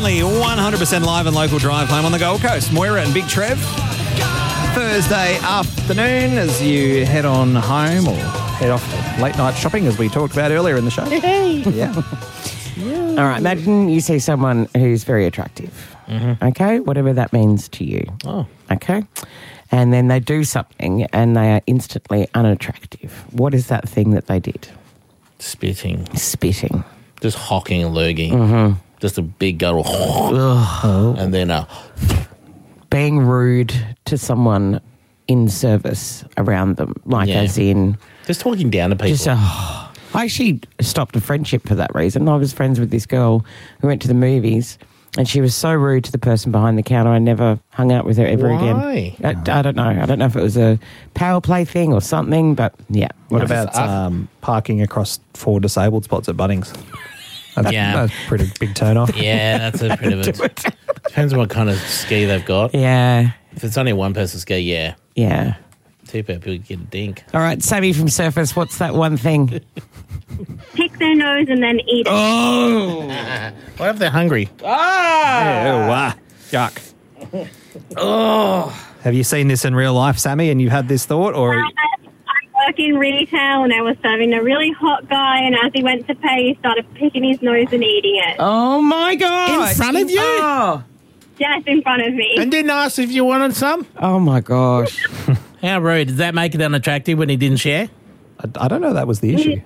only 100% live and local drive home on the Gold Coast. Moira and Big Trev. Thursday afternoon as you head on home or head off to late night shopping as we talked about earlier in the show. Yeah. All right, imagine you see someone who's very attractive, okay, whatever that means to you. Oh. Okay? And then they do something and they are instantly unattractive. What is that thing that they did? Spitting. Just hocking and lurging. Just a big guttural. And then being rude to someone in service around them, like as in... Just talking down to people. I actually stopped a friendship for that reason. I was friends with this girl who went to the movies and she was so rude to the person behind the counter, I never hung out with her ever again. Why? I don't know. I don't know if it was a power play thing or something, but yeah. What about parking across 4 disabled spots at Bunnings? That's a pretty big turn off. Yeah, that's a pretty bit. Depends on what kind of ski they've got. Yeah. If it's only one person ski, yeah. Yeah. 2 people get a dink. All right, Sammy from Surface, what's that one thing? Pick their nose and then eat it. Oh! What if they're hungry? Yuck. Have you seen this in real life, Sammy, and you've had this thought? Or I work in retail and I was serving a really hot guy, and as he went to pay, he started picking his nose and eating it. Oh, my God. In front of you? Oh, Yes, in front of me. And didn't ask if you wanted some? oh my gosh. How rude. Does that make it unattractive when he didn't share? I don't know that was the issue.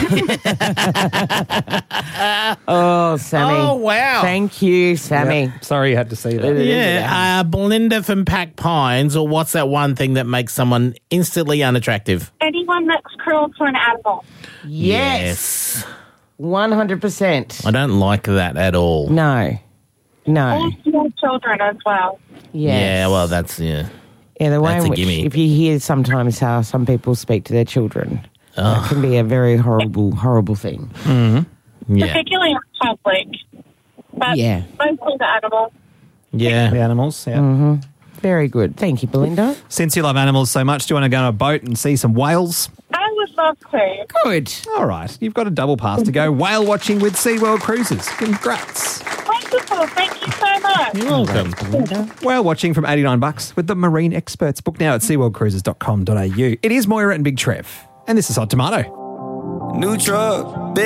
Oh, Sammy. Oh, wow. Thank you, Sammy. Yep. Sorry you had to see that. Yeah, Belinda from Pack Pines, or what's that one thing that makes someone instantly unattractive? Anyone that's cruel to an animal. Yes. 100%. I don't like that at all. No. Or small children as well. Yes. Yeah, well, that's, Yeah, the way That's in a which, gimme. if you hear sometimes how some people speak to their children, that can be a very horrible, horrible thing. Yeah. Particularly in public. But Yeah. mostly the animals. Yeah. The animals, yeah. Very good. Thank you, Belinda. Since you love animals so much, do you want to go on a boat and see some whales? I would love to. Good. All right, you've got a double pass to go whale watching with SeaWorld Cruises. Congrats. Wonderful. Thank you so much. You're welcome. Whale watching from $89 with the marine experts. Book now at seaworldcruises.com.au. It is Moira and Big Trev, and this is Hot Tomato. New truck,